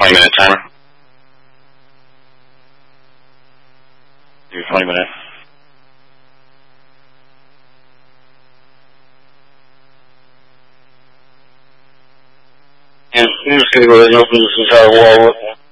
20-minute timer. Do 20 minutes. And I'm just going to go ahead and open this entire wall up.